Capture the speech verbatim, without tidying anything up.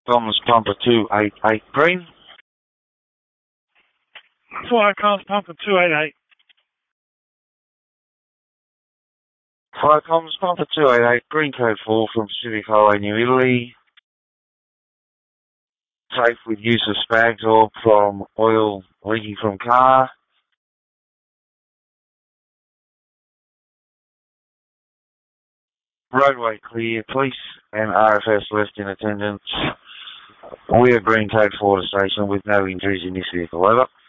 Comms Pumper two eight eight green. Fire Comms Pumper two eight eight. Fire Comms Pumper two eight eight, green code four from Pacific Highway, New Italy. Safe with use of Spags or from oil leaking from car. Roadway clear, police and R F S left in attendance. We are green code four to station with no injuries in this vehicle, over.